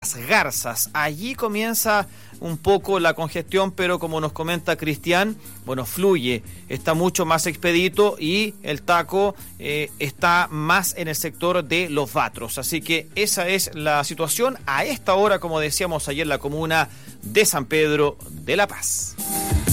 Las Garzas. Allí comienza un poco la congestión, pero como nos comenta Cristian, bueno, fluye, está mucho más expedito y el taco está más en el sector de Los Batros. Así que esa es la situación a esta hora, como decíamos ayer, en la comuna de San Pedro de la Paz.